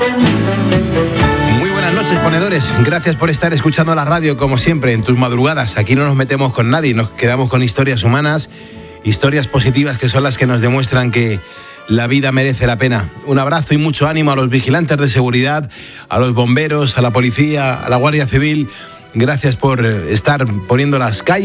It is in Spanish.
Muy buenas noches, ponedores. Gracias por estar escuchando la radio, como siempre, en tus madrugadas. Aquí no nos metemos con nadie, nos quedamos con historias humanas, historias positivas que son las que nos demuestran que la vida merece la pena. Un abrazo y mucho ánimo a los vigilantes de seguridad, a los bomberos, a la policía, a la Guardia Civil. Gracias por estar poniendo las calles